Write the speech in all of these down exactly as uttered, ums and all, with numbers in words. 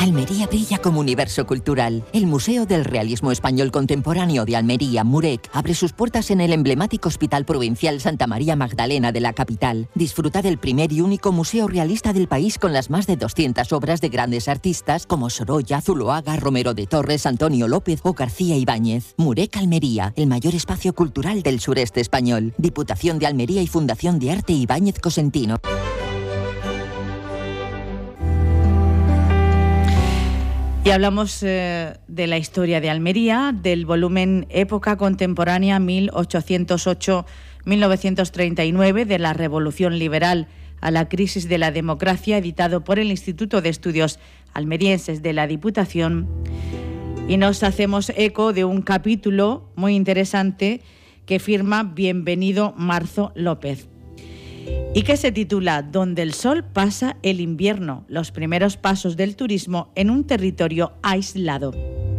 Almería brilla como universo cultural. El Museo del Realismo Español Contemporáneo de Almería, MUREC, abre sus puertas en el emblemático Hospital Provincial Santa María Magdalena de la capital. Disfruta del primer y único museo realista del país con las más de doscientas obras de grandes artistas como Sorolla, Zuloaga, Romero de Torres, Antonio López o García Ibáñez. MUREC Almería, el mayor espacio cultural del sureste español. Diputación de Almería y Fundación de Arte Ibáñez Cosentino. Y hablamos eh, de la historia de Almería, del volumen Época Contemporánea mil ochocientos ocho a mil novecientos treinta y nueve, de la Revolución Liberal a la Crisis de la Democracia, editado por el Instituto de Estudios Almerienses de la Diputación. Y nos hacemos eco de un capítulo muy interesante que firma Bienvenido Marzo López, y que se titula Donde el sol pasa el invierno, los primeros pasos del turismo en un territorio aislado.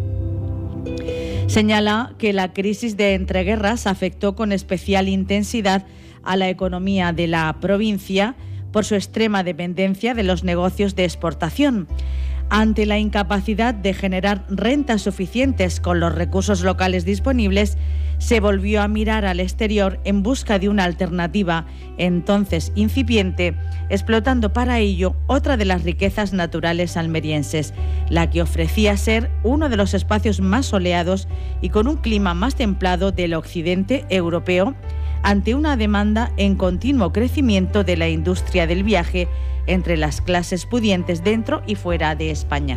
Señala que la crisis de entreguerras afectó con especial intensidad a la economía de la provincia por su extrema dependencia de los negocios de exportación. Ante la incapacidad de generar rentas suficientes con los recursos locales disponibles, se volvió a mirar al exterior en busca de una alternativa, entonces incipiente, explotando para ello otra de las riquezas naturales almerienses, la que ofrecía ser uno de los espacios más soleados y con un clima más templado del occidente europeo, ante una demanda en continuo crecimiento de la industria del viaje entre las clases pudientes dentro y fuera de España.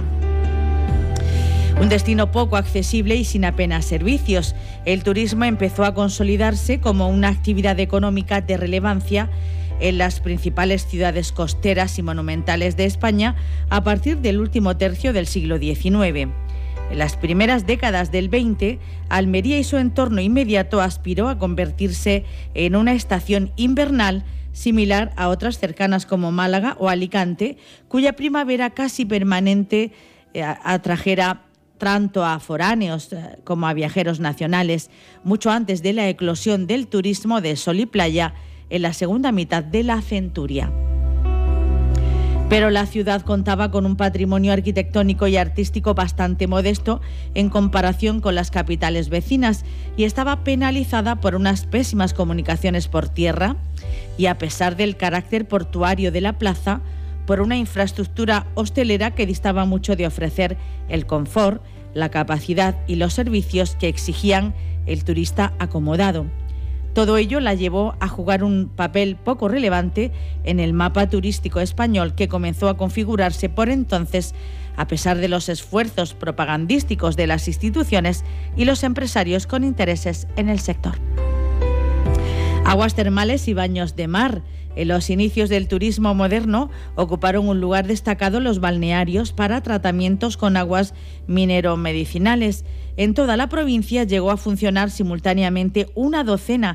Un destino poco accesible y sin apenas servicios, el turismo empezó a consolidarse como una actividad económica de relevancia en las principales ciudades costeras y monumentales de España a partir del último tercio del siglo diecinueve. En las primeras décadas del veinte, Almería y su entorno inmediato aspiró a convertirse en una estación invernal similar a otras cercanas como Málaga o Alicante, cuya primavera casi permanente eh, atrajera tanto a foráneos como a viajeros nacionales, mucho antes de la eclosión del turismo de sol y playa en la segunda mitad de la centuria. Pero la ciudad contaba con un patrimonio arquitectónico y artístico bastante modesto en comparación con las capitales vecinas y estaba penalizada por unas pésimas comunicaciones por tierra y, a pesar del carácter portuario de la plaza, por una infraestructura hostelera que distaba mucho de ofrecer el confort, la capacidad y los servicios que exigían el turista acomodado. Todo ello la llevó a jugar un papel poco relevante en el mapa turístico español, que comenzó a configurarse por entonces a pesar de los esfuerzos propagandísticos de las instituciones y los empresarios con intereses en el sector. Aguas termales y baños de mar. En los inicios del turismo moderno ocuparon un lugar destacado los balnearios para tratamientos con aguas minero-medicinales. En toda la provincia llegó a funcionar simultáneamente una docena